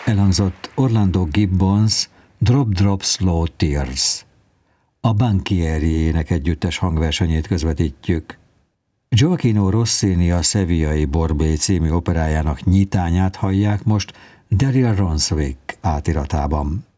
Elhangzott Orlando Gibbons Drop Drop Slow Tears. A Banchieri énekegyüttes hangversenyét közvetítjük. Gioacchino Rossini a Sevillai Borbé című operájának nyitányát hallják most Daryl Ronswick átiratában.